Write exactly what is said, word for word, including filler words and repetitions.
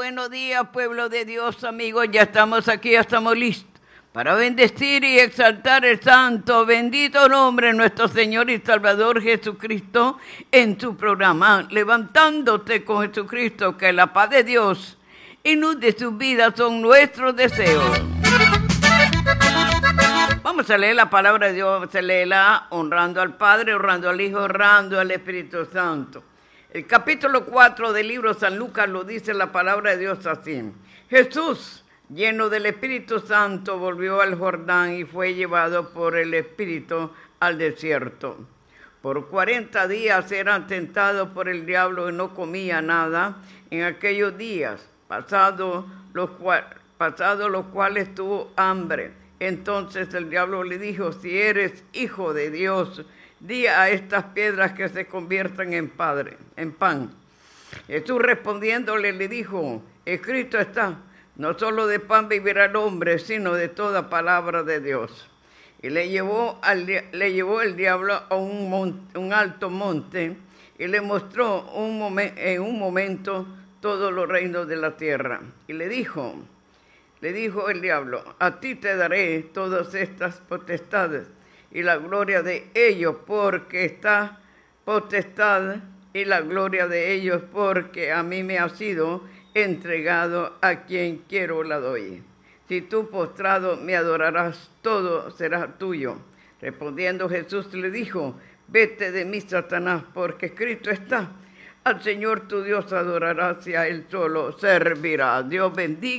buenos días, pueblo de Dios, amigos. Ya estamos aquí, ya estamos listos para bendecir y exaltar el santo, bendito nombre de nuestro Señor y Salvador Jesucristo en su programa, levantándote con Jesucristo, que la paz de Dios inunde sus vidas, son nuestros deseos. Vamos a leer la palabra de Dios, se léela honrando al Padre, honrando al Hijo, honrando al Espíritu Santo. El capítulo cuatro del libro San Lucas lo dice la palabra de Dios así. Jesús, lleno del Espíritu Santo, volvió al Jordán y fue llevado por el Espíritu al desierto. Por cuarenta días eran tentados por el diablo y no comía nada en aquellos días, pasados los, cual, pasado los cuales tuvo hambre. Entonces el diablo le dijo, si eres hijo de Dios, di a estas piedras que se conviertan en, padre, en pan. Jesús respondiéndole le dijo, escrito está, no solo de pan vivirá el hombre, sino de toda palabra de Dios. Y le llevó, al, le llevó el diablo a un, monte, un alto monte y le mostró un momen, en un momento todos los reinos de la tierra. Y le dijo, le dijo el diablo, a ti te daré todas estas potestades y la gloria de ellos, porque está potestad y la gloria de ellos, porque a mí me ha sido entregado, a quien quiero la doy. Si tú postrado me adorarás, todo será tuyo. Respondiendo Jesús le dijo, vete de mí, Satanás, porque escrito está, al Señor tu Dios adorarás y a Él solo servirás. Dios bendiga